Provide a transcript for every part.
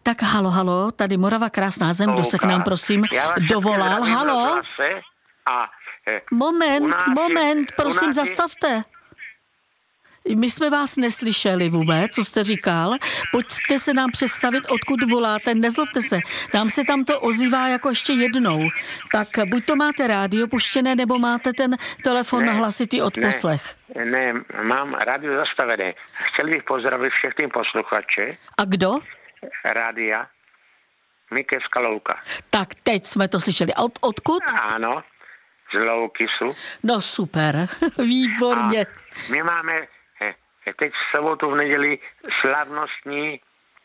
Tak halo, tady Morava krásná zem, kdo se k nám prosím dovolal, halo? Moment, prosím, zastavte. My jsme vás neslyšeli vůbec, co jste říkal. Pojďte se nám představit, odkud voláte, nezlobte se. Nám se tam to ozývá jako ještě jednou. Tak buď to máte rádio puštěné, nebo máte ten telefon na hlasitý odposlech. Ne, mám rádio zastavené. Chtěl bych pozdravit všechny posluchače. A kdo? Rádia. Mikevská Louka. Tak teď jsme to slyšeli. Odkud? Ano, z Loukysu. No super, výborně. A my máme teď v sobotu, v neděli slavnostní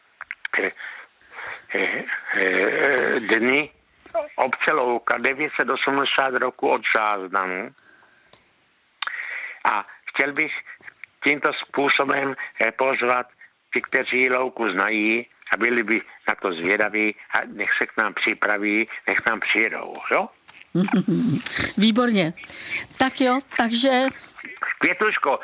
dny obce Louka, 980 roku od záznamu. A chtěl bych tímto způsobem pozvat ty, kteří Louku znají a byli by na to zvědaví a nech se k nám připraví, nech nám přijedou, jo? Výborně. Tak jo, takže... Květuško,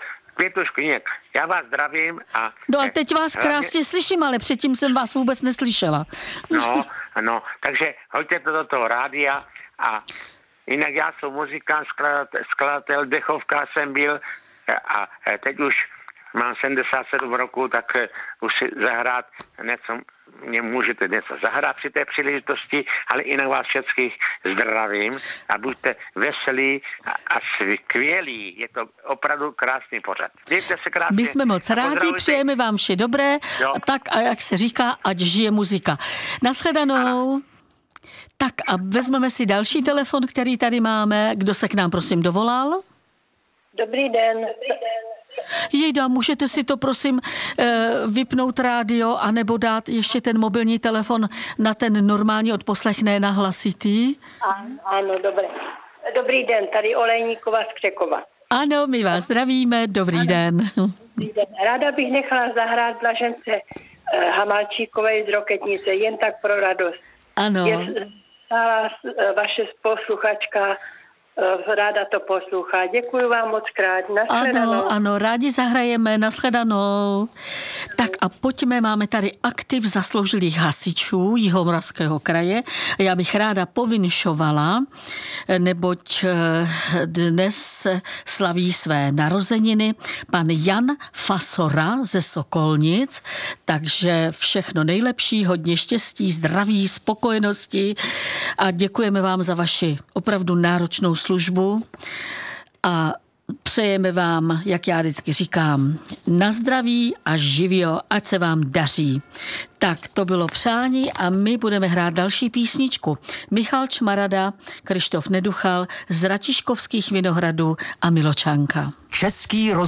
já vás zdravím a... No a teď vás krásně slyším, ale předtím jsem vás vůbec neslyšela. No, takže hoďte to do toho rádia a jinak já jsem muzikant, skladatel, dechovka jsem byl a teď už mám 77 roku, tak už si zahrát něco, mě můžete něco zahrát při té příležitosti, ale jinak vás všech zdravím a buďte veselí a skvělí. Je to opravdu krásný pořad. Mějte se krásně. My jsme moc rádi, přejeme vám vše dobré, tak a jak se říká, ať žije muzika. Naschledanou. Tak a vezmeme si další telefon, který tady máme. Kdo se k nám prosím dovolal? Dobrý den. Jejda, můžete si to prosím vypnout rádio anebo dát ještě ten mobilní telefon na ten normální odposlech, ne na hlasitý? Ano, dobré. Dobrý den, tady Olejníková z Křekova. Ano, my vás zdravíme, dobrý den. Dobrý den. Ráda bych nechala zahrát Blažence Hamalčíkové z Roketnice, jen tak pro radost. Ano. Je stála vaše posluchačka, ráda to poslouchá. Děkuji vám moc krát. Ano, rádi zahrajeme. Nashledanou. Tak a pojďme, máme tady aktiv zasloužilých hasičů Jihomoravského kraje. Já bych ráda povinšovala, neboť dnes slaví své narozeniny pan Jan Fasora ze Sokolnic, takže všechno nejlepší, hodně štěstí, zdraví, spokojenosti a děkujeme vám za vaši opravdu náročnou službu a přejeme vám, jak já vždycky říkám, na zdraví a živio, ať se vám daří. Tak to bylo přání a my budeme hrát další písničku. Michal Čmarada, Krištof Neduchal z Ratiškovských Vinohradů a Miločanka. Český